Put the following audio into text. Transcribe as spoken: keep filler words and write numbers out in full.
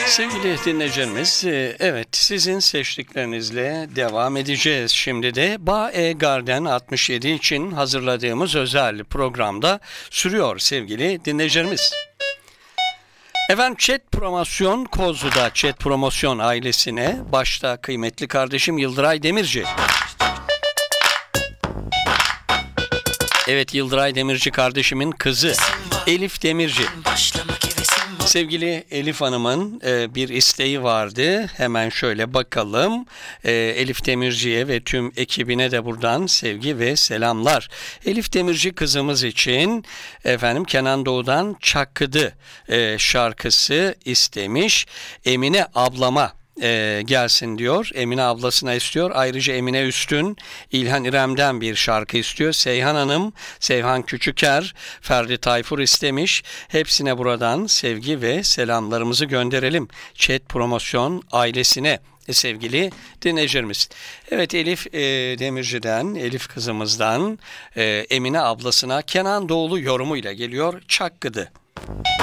Sevgili dinleyicilerimiz, e, evet sizin seçtiklerinizle devam edeceğiz. Şimdi de Bae Garden altmış yedi için hazırladığımız özel programda sürüyor sevgili dinleyicilerimiz. Efendim Chat Promosyon Kozlu'da Chat Promosyon ailesine başta kıymetli kardeşim Yıldıray Demirci. Evet, Yıldıray Demirci kardeşimin kızı Elif Demirci. Sevgili Elif Hanım'ın e, bir isteği vardı. Hemen şöyle bakalım. E, Elif Demirci'ye ve tüm ekibine de buradan sevgi ve selamlar. Elif Demirci kızımız için efendim Kenan Doğulu'dan Çakkıdı e, şarkısı istemiş. Emine ablama E, gelsin diyor. Emine ablasına istiyor. Ayrıca Emine Üstün, İlhan İrem'den bir şarkı istiyor. Seyhan Hanım, Seyhan Küçüker, Ferdi Tayfur istemiş. Hepsine buradan sevgi ve selamlarımızı gönderelim. Chat Promosyon ailesine sevgili dinleyicilerimiz. Evet, Elif e, Demirci'den, Elif kızımızdan e, Emine ablasına Kenan Doğulu yorumuyla geliyor. Çakkıdı.